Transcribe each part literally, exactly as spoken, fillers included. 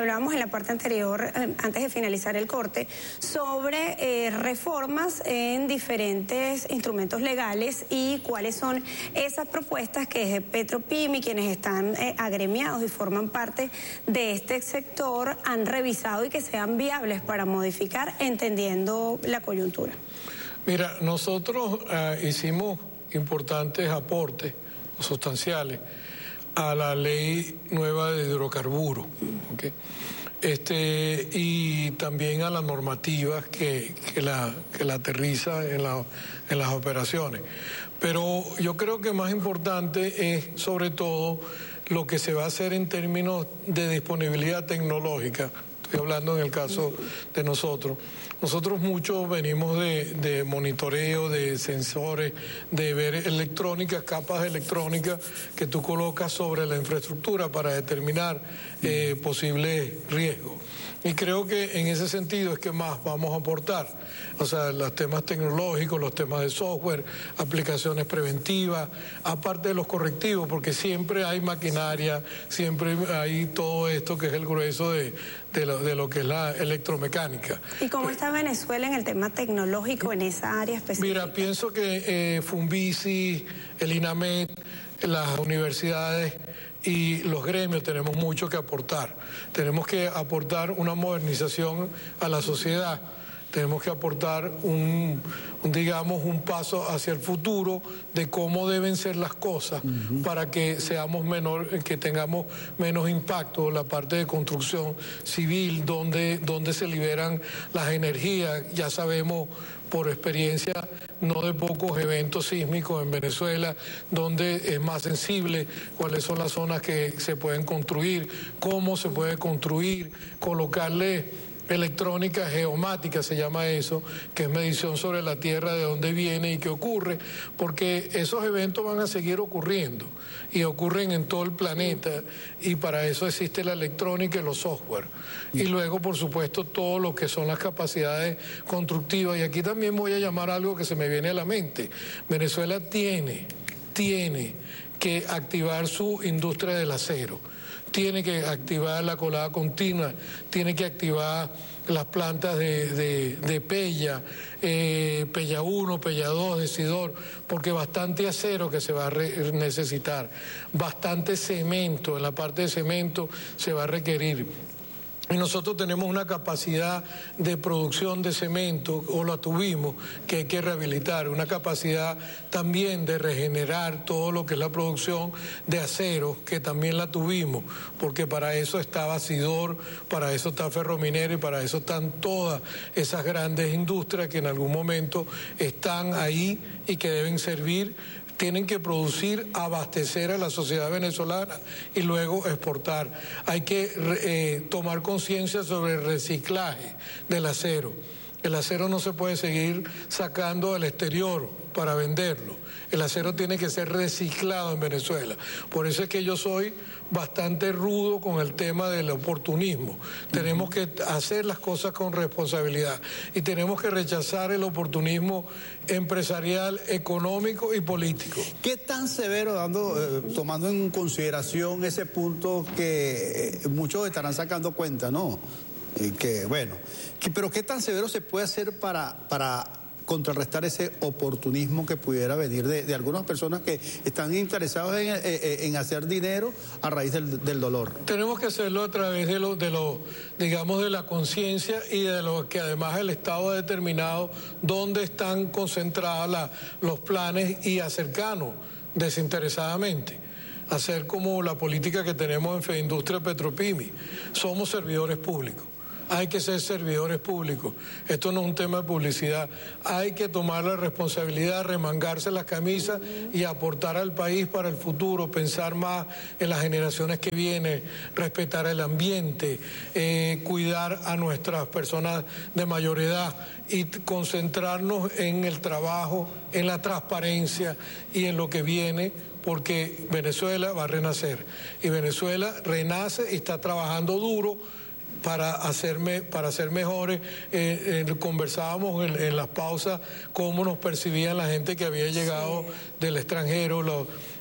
hablábamos en la parte anterior, eh, antes de finalizar el corte, sobre eh, reformas en diferentes instrumentos legales y cuáles son esas propuestas que desde Petropimi, quienes están eh, agremiados y forman parte de este sector, han revisado y que sean viables para modificar entendiendo la coyuntura. Mira, nosotros uh, hicimos importantes aportes sustanciales a la ley nueva de hidrocarburos, ¿okay? Este, y también a las normativas que, que, la, que la aterriza en, la, en las operaciones. Pero yo creo que más importante es sobre todo lo que se va a hacer en términos de disponibilidad tecnológica. Estoy hablando en el caso de nosotros. Nosotros muchos venimos de, de monitoreo, de sensores, de ver electrónicas, capas electrónicas que tú colocas sobre la infraestructura para determinar eh, posibles riesgos. Y creo que en ese sentido es que más vamos a aportar. O sea, los temas tecnológicos, los temas de software, aplicaciones preventivas, aparte de los correctivos, porque siempre hay maquinaria, siempre hay todo esto que es el grueso de, de, lo, de lo que es la electromecánica. ¿Y cómo está Venezuela en el tema tecnológico en esa área específica? Mira, pienso que eh, Funvisi, el INAMED, las universidades y los gremios tenemos mucho que aportar. Tenemos que aportar una modernización a la sociedad. Tenemos que aportar un, un, digamos, un paso hacia el futuro de cómo deben ser las cosas uh-huh. para que seamos menor, que tengamos menos impacto, la parte de construcción civil, donde, donde se liberan las energías. Ya sabemos por experiencia no de pocos eventos sísmicos en Venezuela, donde es más sensible cuáles son las zonas que se pueden construir, cómo se puede construir, colocarle electrónica geomática, se llama eso, que es medición sobre la tierra de dónde viene y qué ocurre, porque esos eventos van a seguir ocurriendo y ocurren en todo el planeta, y para eso existe la electrónica y los software. Y luego, por supuesto, todo lo que son las capacidades constructivas. Y aquí también voy a llamar algo que se me viene a la mente. Venezuela tiene, tiene que activar su industria del acero. Tiene que activar la colada continua, tiene que activar las plantas de, de, de Pella, eh, Pella uno, Pella dos, Decidor, porque bastante acero que se va a re necesitar, bastante cemento, en la parte de cemento se va a requerir. Y nosotros tenemos una capacidad de producción de cemento, o la tuvimos, que hay que rehabilitar, una capacidad también de regenerar todo lo que es la producción de acero, que también la tuvimos, porque para eso está Basidor, para eso está Ferrominero y para eso están todas esas grandes industrias que en algún momento están ahí y que deben servir. Tienen que producir, abastecer a la sociedad venezolana y luego exportar. Hay que eh, tomar conciencia sobre el reciclaje del acero. El acero no se puede seguir sacando al exterior para venderlo. El acero tiene que ser reciclado en Venezuela. Por eso es que yo soy bastante rudo con el tema del oportunismo. Uh-huh. Tenemos que hacer las cosas con responsabilidad y tenemos que rechazar el oportunismo empresarial, económico y político. ¿Qué tan severo, dando, eh, tomando en consideración ese punto que eh, muchos estarán sacando cuenta, ¿no? Eh, que bueno, que, pero qué tan severo se puede hacer para, para contrarrestar ese oportunismo que pudiera venir de, de algunas personas que están interesados en, en, en hacer dinero a raíz del, del dolor? Tenemos que hacerlo a través de lo, de lo digamos, de la conciencia y de lo que además el Estado ha determinado dónde están concentrados la, los planes y acercarnos desinteresadamente. Hacer como la política que tenemos en Feindustria Petropimi. Somos servidores públicos. Hay que ser servidores públicos. Esto no es un tema de publicidad. Hay que tomar la responsabilidad, remangarse las camisas y aportar al país para el futuro, pensar más en las generaciones que vienen, respetar el ambiente, eh, cuidar a nuestras personas de mayor edad y concentrarnos en el trabajo, en la transparencia y en lo que viene, porque Venezuela va a renacer. Y Venezuela renace y está trabajando duro para hacerme, para ser mejores. Eh, eh, conversábamos en, en las pausas cómo nos percibían la gente que había llegado sí. del extranjero, los,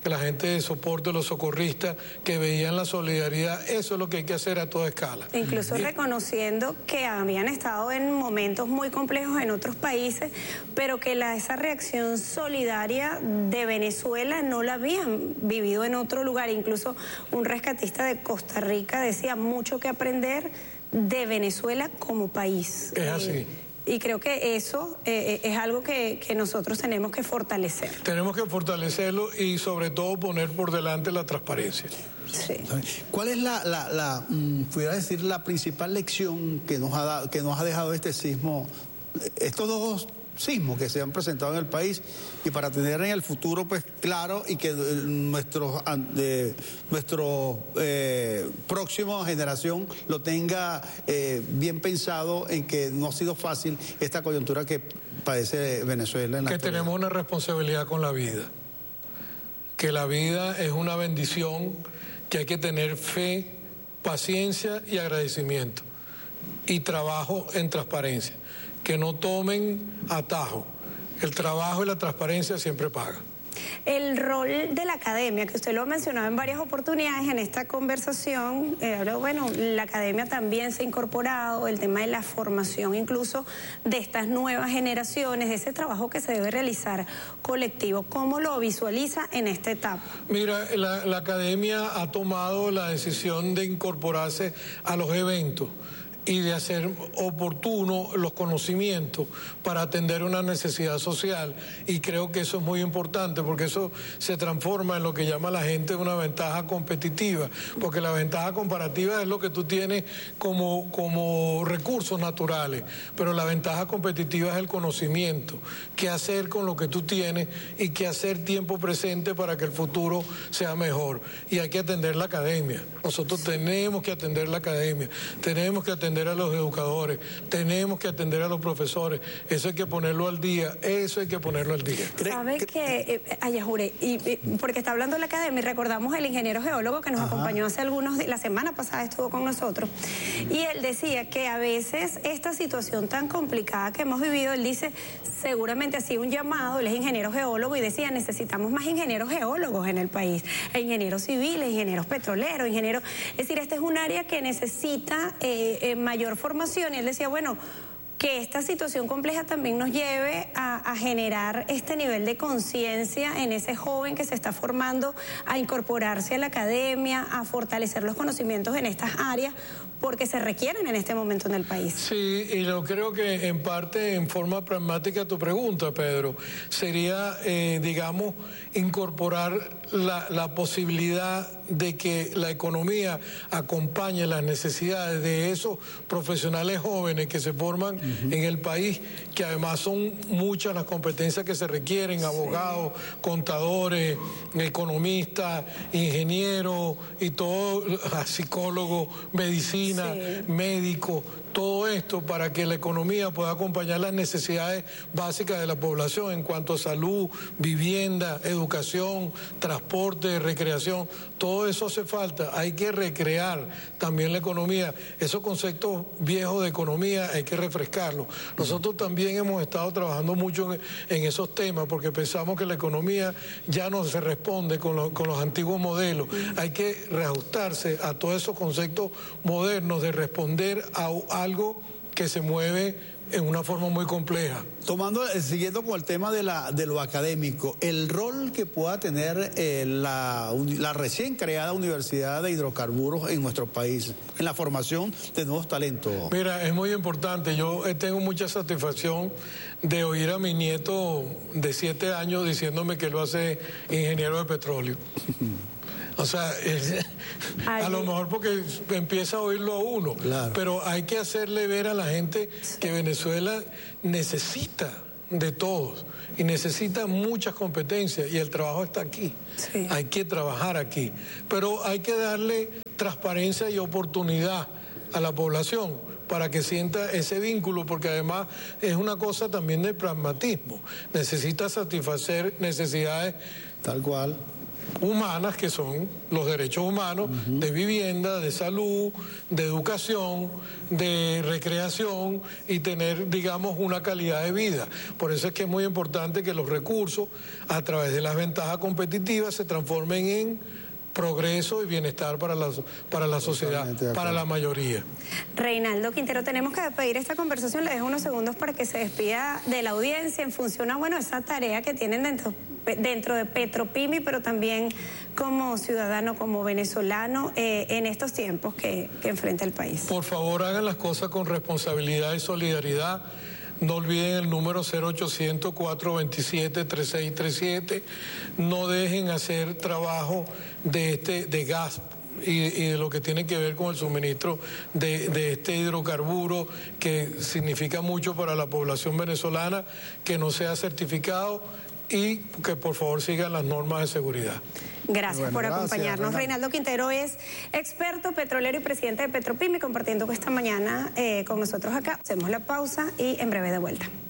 que la gente de soporte, los socorristas, que veían la solidaridad. Eso es lo que hay que hacer a toda escala. Incluso y, reconociendo que habían estado en momentos muy complejos en otros países, pero que la, esa reacción solidaria de Venezuela no la habían vivido en otro lugar. Incluso un rescatista de Costa Rica decía mucho que aprender de Venezuela como país. Es así. Eh, Y creo que eso eh, es algo que, que nosotros tenemos que fortalecer. Tenemos que fortalecerlo y sobre todo poner por delante la transparencia. Sí. ¿Cuál es la, la, la mm, pudiera decir, la principal lección que nos ha dado, que nos ha dejado este sismo, estos dos sismos que se han presentado en el país, y para tener en el futuro pues claro y que nuestro eh, nuestro eh, próxima generación lo tenga eh, bien pensado en que no ha sido fácil esta coyuntura que padece Venezuela en la que actualidad? Tenemos una responsabilidad con la vida, que la vida es una bendición, que hay que tener fe, paciencia y agradecimiento y trabajo en transparencia, que no tomen atajo. El trabajo y la transparencia siempre pagan. El rol de la academia, que usted lo ha mencionado en varias oportunidades en esta conversación, eh, bueno, la academia también se ha incorporado, el tema de la formación incluso de estas nuevas generaciones, de ese trabajo que se debe realizar colectivo. ¿Cómo lo visualiza en esta etapa? Mira, la, la academia ha tomado la decisión de incorporarse a los eventos y de hacer oportuno los conocimientos para atender una necesidad social, y creo que eso es muy importante porque eso se transforma en lo que llama la gente una ventaja competitiva, porque la ventaja comparativa es lo que tú tienes como, como recursos naturales, pero la ventaja competitiva es el conocimiento, qué hacer con lo que tú tienes y qué hacer tiempo presente para que el futuro sea mejor, y hay que atender la academia. Nosotros tenemos que atender la academia, tenemos que atender a los educadores, tenemos que atender a los profesores. Eso hay que ponerlo al día, eso hay que ponerlo al día. ¿Sabe que, eh, Ayajure, y, y porque está hablando de la academia, recordamos el ingeniero geólogo que nos Ajá. acompañó hace algunos días, la semana pasada estuvo con nosotros, y él decía que a veces esta situación tan complicada que hemos vivido, él dice, seguramente hacía un llamado, él es ingeniero geólogo, y decía, necesitamos más ingenieros geólogos en el país, e ingenieros civiles, ingenieros petroleros, ingenieros, es decir, este es un área que necesita eh, eh, mayor formación, y él decía, bueno, que esta situación compleja también nos lleve a, a generar este nivel de conciencia en ese joven que se está formando, a incorporarse a la academia, a fortalecer los conocimientos en estas áreas, porque se requieren en este momento en el país. Sí, y yo creo que en parte, en forma pragmática, tu pregunta, Pedro, sería, eh, digamos, incorporar la, la posibilidad de que la economía acompañe las necesidades de esos profesionales jóvenes que se forman uh-huh. en el país, que además son muchas las competencias que se requieren, sí. abogados, contadores, economistas, ingenieros y todo, psicólogos, medicina, Sí. médicos, todo esto para que la economía pueda acompañar las necesidades básicas de la población en cuanto a salud, vivienda, educación, transporte, recreación. Todo eso hace falta. Hay que recrear también la economía. Esos conceptos viejos de economía hay que refrescarlos. Nosotros también hemos estado trabajando mucho en, en esos temas porque pensamos que la economía ya no se responde con, lo, con los antiguos modelos. Hay que reajustarse a todos esos conceptos modernos de responder a, a algo que se mueve en una forma muy compleja. Tomando, siguiendo con el tema de, la, de lo académico, el rol que pueda tener eh, la, la recién creada Universidad de Hidrocarburos en nuestro país, en la formación de nuevos talentos. Mira, es muy importante. Yo tengo mucha satisfacción de oír a mi nieto de siete años diciéndome que él va a ser ingeniero de petróleo. O sea, es, a lo mejor porque empieza a oírlo a uno, claro. Pero hay que hacerle ver a la gente que Venezuela necesita de todos y necesita muchas competencias y el trabajo está aquí. Sí. Hay que trabajar aquí, pero hay que darle transparencia y oportunidad a la población para que sienta ese vínculo, porque además es una cosa también de pragmatismo. Necesita satisfacer necesidades tal cual humanas, que son los derechos humanos, uh-huh. de vivienda, de salud, de educación, de recreación y tener, digamos, una calidad de vida. Por eso es que es muy importante que los recursos, a través de las ventajas competitivas, se transformen en progreso y bienestar para la, para la sociedad, para la mayoría. Reinaldo Quintero, tenemos que despedir esta conversación, le dejo unos segundos para que se despida de la audiencia en función a, bueno, esa tarea que tienen dentro, dentro de Petropimi, pero también como ciudadano, como venezolano, eh, en estos tiempos que, que enfrenta el país. Por favor, hagan las cosas con responsabilidad y solidaridad. No olviden el número cero ochocientos, cuatro veintisiete, treinta y seis treinta y siete. No dejen hacer trabajo de, este, de gas y, y de lo que tiene que ver con el suministro de, de este hidrocarburo, que significa mucho para la población venezolana, que no sea certificado y que por favor sigan las normas de seguridad. Gracias bueno, por gracias, acompañarnos. Reinaldo. Reinaldo Quintero es experto petrolero y presidente de Petropimi, compartiendo esta mañana eh, con nosotros acá. Hacemos la pausa y en breve de vuelta.